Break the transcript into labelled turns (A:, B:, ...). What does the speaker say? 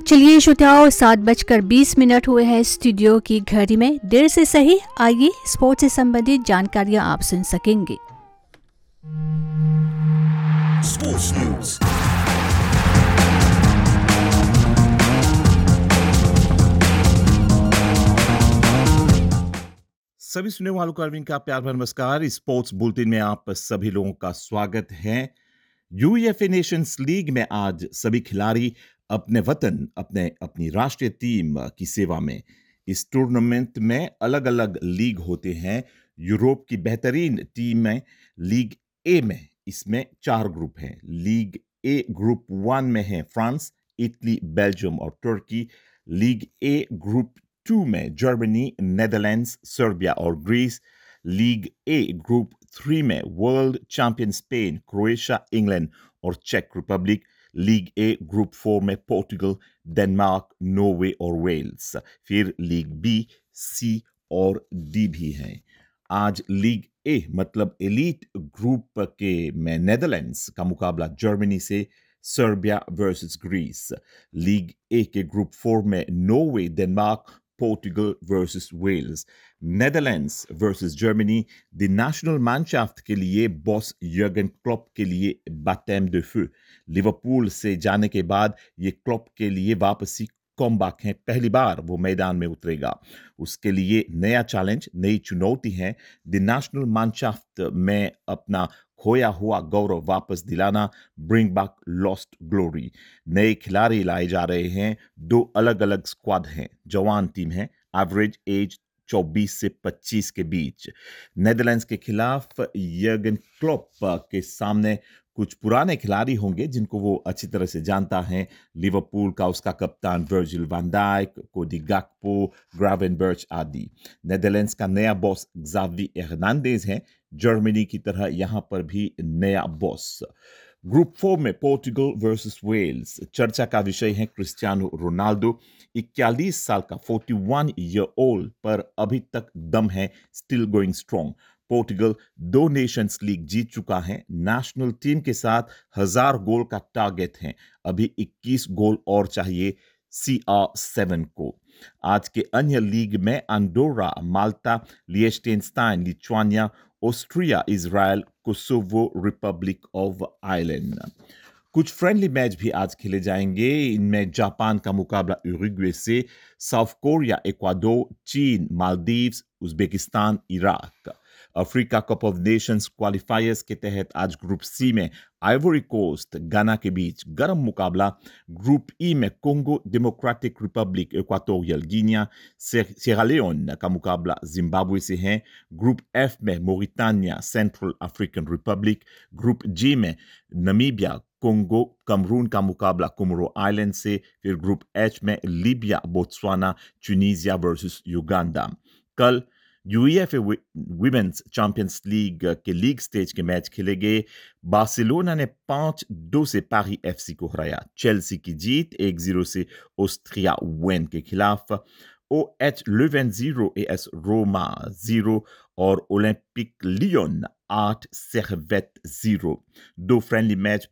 A: चलिए श्रोताओं, 7:20 हुए हैं स्टूडियो की घड़ी में। देर से सही, आइए स्पोर्ट्स से संबंधित जानकारियां आप सुन सकेंगे।
B: Sports News. सभी सुनने वालों को अरविंद का प्यार भरा नमस्कार। स्पोर्ट्स बुलेटिन में आप सभी लोगों का स्वागत है। यूईएफए नेशंस लीग में आज सभी खिलाड़ी अपने वतन अपनी राष्ट्रीय टीम की सेवा में। इस टूर्नामेंट में अलग अलग लीग होते हैं। यूरोप की बेहतरीन टीम में लीग ए में इसमें 4 ग्रुप हैं। लीग ए ग्रुप 1 में है फ्रांस, इटली, बेल्जियम और तुर्की। लीग ए ग्रुप 2 में जर्मनी, नेदरलैंड्स, सर्बिया और ग्रीस। लीग ए ग्रुप 3 में world champion Spain, Croatia, England और चेक रिपब्लिक। लीग ए ग्रुप 4 में पोर्टुगल, डेनमार्क, नॉर्वे और वेल्स। फिर लीग बी, सी और डी भी हैं। आज लीग ए मतलब एलीट ग्रुप के में नेदरलैंड्स का मुकाबला जर्मनी से, सर्बिया वर्सेस ग्रीस। लीग ए के ग्रुप 4 में Norway, Denmark, Portugal versus Wales. Netherlands versus Germany. The national मैनशाफ्ट के लिए बॉस यर्गन क्लॉप के लिए बैप्टिस्म de feu। लिवरपूल से जाने के बाद ये क्लॉप के लिए वापसी कॉमबैक है। पहली बार वो मैदान में उतरेगा। उसके लिए नया चैलेंज, नई चुनौती है। द नेशनल मैनशाफ्ट में अपना खोया हुआ गौरव वापस दिलाना, ब्रिंग बैक लॉस्ट ग्लोरी। नए खिलाड़ी लाए जा रहे हैं। 2 अलग अलग स्क्वाड हैं, जवान टीम है, एवरेज एज 24 से 25 के बीच। नेदरलैंड्स के खिलाफ यर्गन क्लॉप के सामने कुछ पुराने खिलाड़ी होंगे जिनको वो अच्छी तरह से जानता है। लिवरपूल का उसका कप्तान वर्जिल वैन डाइक, कोडी गैक्पो, ग्रावेनबर्च आदि। नेदरलैंड्स का नया बॉस ज़ावी हर्नांडेज है। जर्मनी की तरह यहां पर भी नया बॉस। ग्रुप 4 में पोर्टुगल वर्सेस वेल्स। चर्चा का विषय है क्रिस्टियानो रोनाल्डो। 41 साल का 41 ईयर ओल्ड पर अभी तक दम है, still going strong. Portugal 2 Nations league जीत चुका है। नेशनल टीम के साथ 1000 गोल का टारगेट है। अभी 21 गोल और चाहिए CR7 को। आज के अन्य लीग में Andorra, Malta, लिएस्टेनस्टाइन, Lithuania, Austria, Israel, Kosovo, Republic of Ireland. कुछ फ्रेंडली मैच भी आज खेले जाएंगे। इनमें जापान का मुकाबला उरुग्वे से, साउथ कोरिया, इक्वाडोर, चीन, Maldives, Uzbekistan, Iraq. Africa cup of Nations क्वालिफायर्स के तहत आज ग्रुप सी में आइवरी कोस्ट, गाना के बीच गर्म मुकाबला। ग्रुप ई में Congo democratic Republic, equatorial Guinea, Sierra का मुकाबला जिम्बाब्वे से है। ग्रुप एफ में Mauritania, central African Republic. Group जी में नमीबिया, कोंगो, कमरून का मुकाबला कोमोरो आइलैंड से। फिर ग्रुप एच में Libya, Botswana, Tunisia versus Uganda. कल यूईएफए विमेंस चैंपियंस लीग के लीग स्टेज के मैच खेले गए। बार्सिलोना ने 5-2 से पारी एफसी को हराया। चेल्सी की जीत 1-0 से ऑस्ट्रिया वेन के खिलाफ। OH Leuven 0, AS रोमा 0 और Olympic Leone 8, Servette 0। 2 friendly match